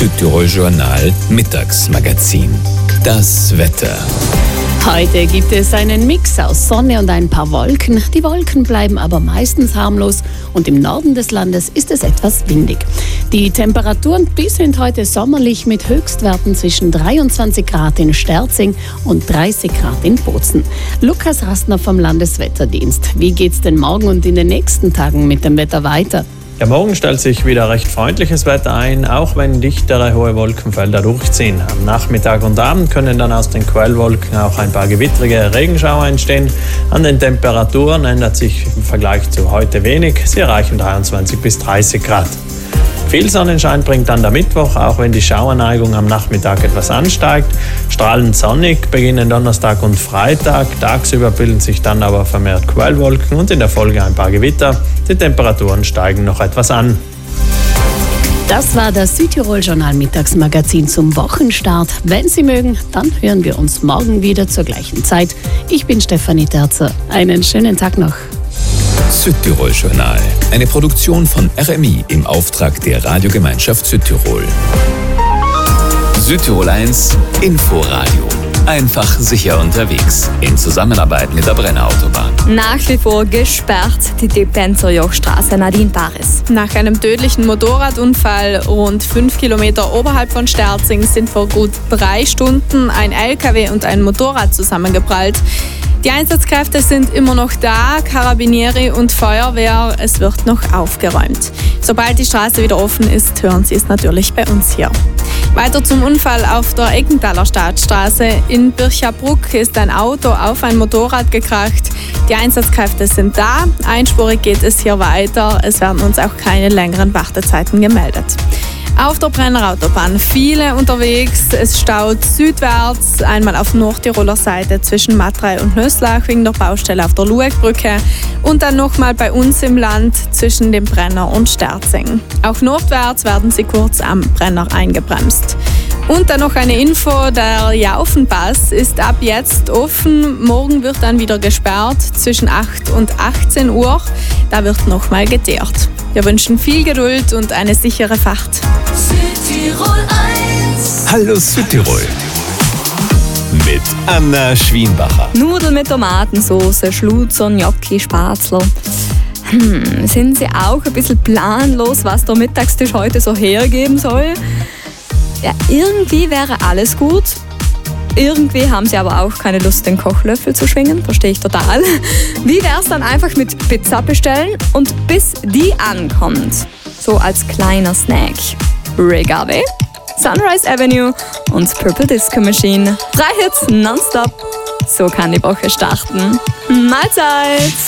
Südtirol Journal Mittagsmagazin. Das Wetter. Heute gibt es einen Mix aus Sonne und ein paar Wolken. Die Wolken bleiben aber meistens harmlos und im Norden des Landes ist es etwas windig. Die Temperaturen, die sind heute sommerlich mit Höchstwerten zwischen 23 Grad in Sterzing und 30 Grad in Bozen. Lukas Rastner vom Landeswetterdienst. Wie geht's denn morgen und in den nächsten Tagen mit dem Wetter weiter? Ja, morgen stellt sich wieder recht freundliches Wetter ein, auch wenn dichtere hohe Wolkenfelder durchziehen. Am Nachmittag und Abend können dann aus den Quellwolken auch ein paar gewittrige Regenschauer entstehen. An den Temperaturen ändert sich im Vergleich zu heute wenig. Sie erreichen 23 bis 30 Grad. Viel Sonnenschein bringt dann der Mittwoch, auch wenn die Schauerneigung am Nachmittag etwas ansteigt. Strahlend sonnig beginnen Donnerstag und Freitag. Tagsüber bilden sich dann aber vermehrt Quellwolken und in der Folge ein paar Gewitter. Die Temperaturen steigen noch etwas an. Das war das Südtirol Journal Mittagsmagazin zum Wochenstart. Wenn Sie mögen, dann hören wir uns morgen wieder zur gleichen Zeit. Ich bin Stefanie Terzer. Einen schönen Tag noch. Südtirol Journal, eine Produktion von RMI im Auftrag der Radiogemeinschaft Südtirol. Südtirol 1 Inforadio. Einfach sicher unterwegs. In Zusammenarbeit mit der Brenner Autobahn. Nach wie vor gesperrt die Depenzer-Joch-Straße Nadine Paris. Nach einem tödlichen Motorradunfall rund 5 Kilometer oberhalb von Sterzing sind vor gut 3 Stunden ein LKW und ein Motorrad zusammengeprallt. Die Einsatzkräfte sind immer noch da, Karabinieri und Feuerwehr, es wird noch aufgeräumt. Sobald die Straße wieder offen ist, hören Sie es natürlich bei uns hier. Weiter zum Unfall auf der Eggenthaler Staatsstraße. In Birchabruck ist ein Auto auf ein Motorrad gekracht. Die Einsatzkräfte sind da, einspurig geht es hier weiter. Es werden uns auch keine längeren Wartezeiten gemeldet. Auf der Brenner Autobahn viele unterwegs. Es staut südwärts, einmal auf Nordtiroler Seite zwischen Matrei und Nöslach wegen der Baustelle auf der Luegbrücke und dann nochmal bei uns im Land zwischen dem Brenner und Sterzing. Auch nordwärts werden sie kurz am Brenner eingebremst. Und dann noch eine Info, der Jaufenpass ist ab jetzt offen. Morgen wird dann wieder gesperrt zwischen 8 und 18 Uhr. Da wird nochmal geteert. Wir wünschen viel Geduld und eine sichere Fahrt. Südtirol 1. Hallo Südtirol. Mit Anna Schwienbacher. Nudeln mit Tomatensauce, Schlutzer, Gnocchi, Spätzle. Sind Sie auch ein bisschen planlos, was der Mittagstisch heute so hergeben soll? Ja, irgendwie wäre alles gut. Irgendwie haben Sie aber auch keine Lust, den Kochlöffel zu schwingen. Verstehe ich total. Wie wäre es dann einfach mit Pizza bestellen und bis die ankommt? So als kleiner Snack. Regave, Sunrise Avenue und Purple Disco Machine. 3 Hits nonstop. So kann die Woche starten. Mahlzeit!